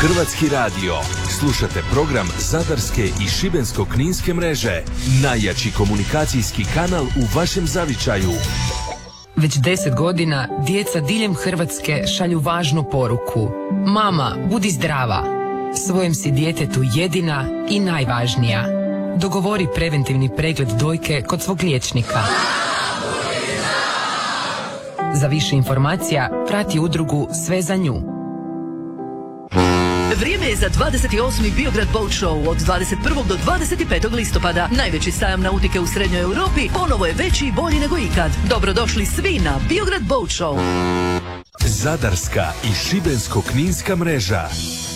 Hrvatski radio. Slušate program Zadarske i Šibensko-kninske mreže. Najjači komunikacijski kanal u vašem zavičaju. Već 10 godina djeca diljem Hrvatske šalju važnu poruku. Mama, budi zdrava. Svojem si djetetu jedina i najvažnija. Dogovori preventivni pregled dojke kod svog liječnika. Za više informacija prati udrugu Sve za nju. Vrijeme je za 28. Biograd Boat Show od 21. do 25. listopada. Najveći sajam nautike u Srednjoj Europi ponovo je veći i bolji nego ikad. Dobrodošli svi na Biograd Boat Show. Zadarska i Šibensko-kninska mreža.